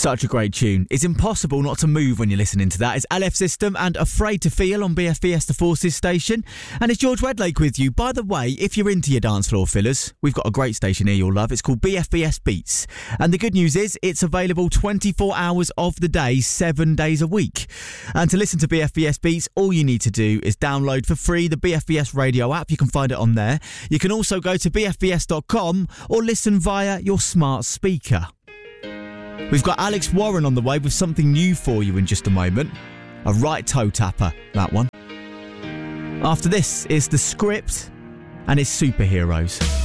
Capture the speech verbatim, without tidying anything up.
Such a great tune. It's impossible not to move when you're listening to that. It's L F System and Afraid to Feel on B F B S The Forces station. And it's George Redlake with you. By the way, if you're into your dance floor fillers, we've got a great station here you'll love. It's called B F B S Beats. And the good news is it's available twenty-four hours of the day, seven days a week. And to listen to B F B S Beats, all you need to do is download for free the B F B S radio app. You can find it on there. You can also go to b f b s dot com or listen via your smart speaker. We've got Alex Warren on the way with something new for you in just a moment. A right toe tapper, that one. After this is The Script and its Superheroes.